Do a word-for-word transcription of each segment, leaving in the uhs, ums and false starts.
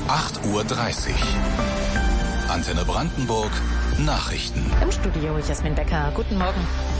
acht Uhr dreißig. Antenne Brandenburg, Nachrichten. Im Studio Jasmin Becker. Guten Morgen.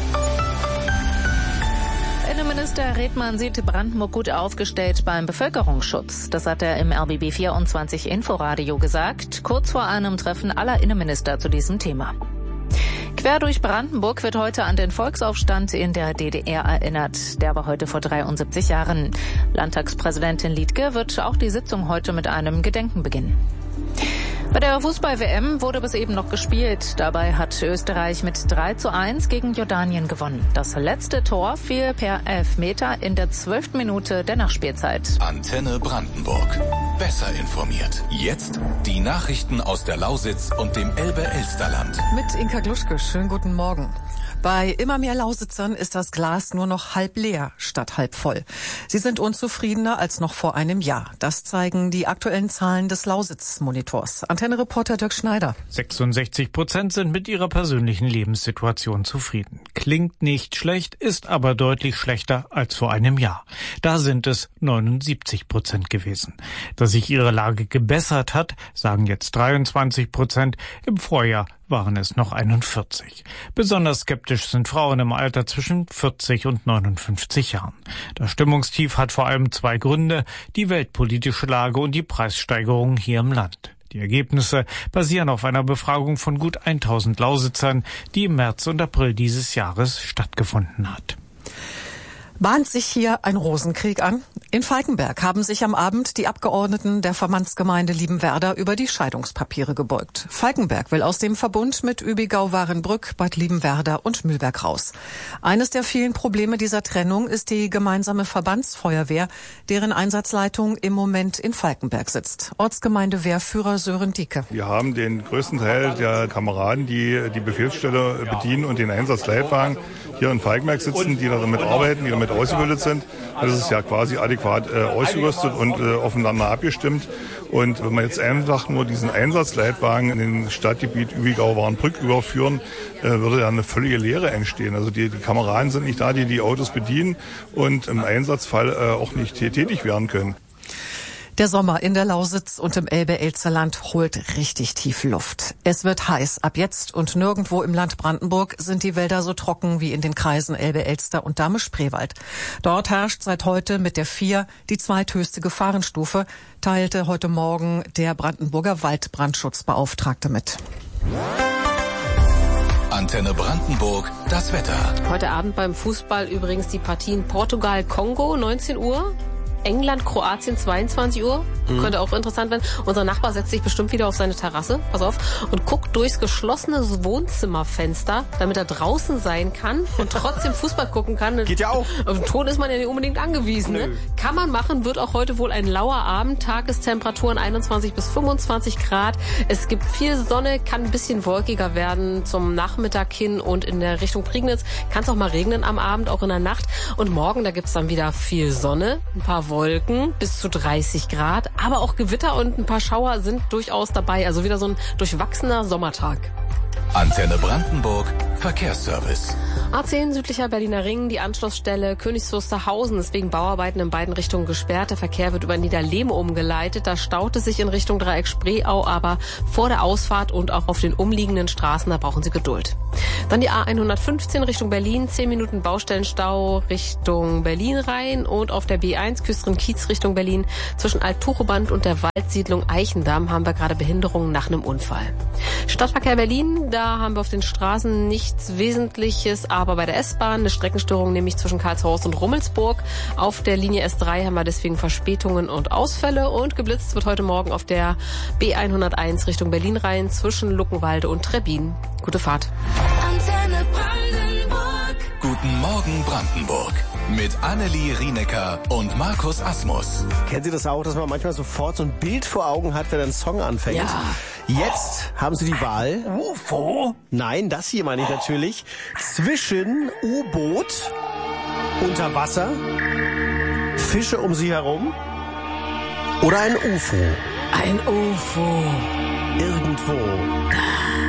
Innenminister Redmann sieht Brandenburg gut aufgestellt beim Bevölkerungsschutz. Das hat er im R B B vierundzwanzig Inforadio gesagt, kurz vor einem Treffen aller Innenminister zu diesem Thema. Quer durch Brandenburg wird heute an den Volksaufstand in der D D R erinnert. Der war heute vor dreiundsiebzig Jahren. Landtagspräsidentin Liedtke wird auch die Sitzung heute mit einem Gedenken beginnen. Bei der Fußball-W M wurde bis eben noch gespielt. Dabei hat Österreich mit drei zu eins gegen Jordanien gewonnen. Das letzte Tor fiel per Elfmeter in der zwölften Minute der Nachspielzeit. Antenne Brandenburg. Besser informiert. Jetzt die Nachrichten aus der Lausitz und dem Elbe-Elsterland. Mit Inka Gluschke. Schönen guten Morgen. Bei immer mehr Lausitzern ist das Glas nur noch halb leer statt halb voll. Sie sind unzufriedener als noch vor einem Jahr. Das zeigen die aktuellen Zahlen des Lausitz-Monitors. Antenne-Reporter Dirk Schneider. sechsundsechzig Prozent sind mit ihrer persönlichen Lebenssituation zufrieden. Klingt nicht schlecht, ist aber deutlich schlechter als vor einem Jahr. Da sind es neunundsiebzig Prozent gewesen. Dass sich ihre Lage gebessert hat, sagen jetzt dreiundzwanzig Prozent. Im Vorjahr waren es noch einundvierzig. Besonders skeptisch sind Frauen im Alter zwischen vierzig und neunundfünfzig Jahren. Das Stimmungstief hat vor allem zwei Gründe: die weltpolitische Lage und die Preissteigerung hier im Land. Die Ergebnisse basieren auf einer Befragung von gut tausend Lausitzern, die im März und April dieses Jahres stattgefunden hat. Bahnt sich hier ein Rosenkrieg an? In Falkenberg haben sich am Abend die Abgeordneten der Verbandsgemeinde Liebenwerda über die Scheidungspapiere gebeugt. Falkenberg will aus dem Verbund mit Übigau-Warenbrück, Bad Liebenwerda und Mühlberg raus. Eines der vielen Probleme dieser Trennung ist die gemeinsame Verbandsfeuerwehr, deren Einsatzleitung im Moment in Falkenberg sitzt. Ortsgemeindewehrführer Sören Dieke. Wir haben den größten Teil der Kameraden, die die Befehlsstelle bedienen und den Einsatzleitwagen hier in Falkenberg sitzen, die damit arbeiten, die damit ausgebildet sind. Das ist ja quasi adäquat äh, ausgerüstet und äh, aufeinander abgestimmt. Und wenn wir jetzt einfach nur diesen Einsatzleitwagen in den Stadtgebiet Übigau-Warenbrück überführen, äh, würde ja eine völlige Leere entstehen. Also die, die Kameraden sind nicht da, die die Autos bedienen und im Einsatzfall äh, auch nicht tätig werden können. Der Sommer in der Lausitz und im Elbe-Elsterland holt richtig tief Luft. Es wird heiß. Ab jetzt und nirgendwo im Land Brandenburg sind die Wälder so trocken wie in den Kreisen Elbe-Elster und Dahme-Spreewald. Dort herrscht seit heute mit der vier die zweithöchste Gefahrenstufe, teilte heute Morgen der Brandenburger Waldbrandschutzbeauftragte mit. Antenne Brandenburg, das Wetter. Heute Abend beim Fußball übrigens die Partien Portugal-Kongo, neunzehn Uhr. England, Kroatien, zweiundzwanzig Uhr. Mhm. Könnte auch interessant werden. Unser Nachbar setzt sich bestimmt wieder auf seine Terrasse, pass auf, und guckt durchs geschlossene Wohnzimmerfenster, damit er draußen sein kann und trotzdem Fußball gucken kann. Geht ja auch. Auf den Ton ist man ja nicht unbedingt angewiesen. Ne? Kann man machen, wird auch heute wohl ein lauer Abend. Tagestemperaturen einundzwanzig bis fünfundzwanzig Grad. Es gibt viel Sonne, kann ein bisschen wolkiger werden zum Nachmittag hin und in der Richtung Prignitz kann es auch mal regnen am Abend, auch in der Nacht. Und morgen, da gibt's dann wieder viel Sonne, ein paar Wolken, bis zu dreißig Grad, aber auch Gewitter und ein paar Schauer sind durchaus dabei. Also wieder so ein durchwachsener Sommertag. Antenne Brandenburg, Verkehrsservice. A zehn südlicher Berliner Ring, die Anschlussstelle Königs Wusterhausen ist wegen Bauarbeiten in beiden Richtungen gesperrt. Der Verkehr wird über Niederlehm umgeleitet. Da staut es sich in Richtung Dreieck Spreeau, aber vor der Ausfahrt und auch auf den umliegenden Straßen, da brauchen Sie Geduld. Dann die A hundertfünfzehn Richtung Berlin, zehn Minuten Baustellenstau Richtung Berlin rein und auf der B eins Küstrin-Kiez Richtung Berlin zwischen Alt-Tucheband und der Waldsiedlung Eichendamm haben wir gerade Behinderungen nach einem Unfall. Stadtverkehr Berlin, da haben wir auf den Straßen nichts Wesentliches, aber bei der S-Bahn eine Streckenstörung, nämlich zwischen Karlshorst und Rummelsburg. Auf der Linie S drei haben wir deswegen Verspätungen und Ausfälle und geblitzt wird heute Morgen auf der B hunderteins Richtung Berlin rein zwischen Luckenwalde und Trebbin. Gute Fahrt. Antenne Brandenburg. Guten Morgen Brandenburg. Mit Annelie Rienecker und Markus Asmus. Kennen Sie das auch, dass man manchmal sofort so ein Bild vor Augen hat, wenn ein Song anfängt? Ja. Jetzt haben Sie die Wahl. U F O? Nein, das hier meine ich natürlich. Zwischen U-Boot, unter Wasser, Fische um Sie herum oder ein U F O. Ein U F O. Irgendwo.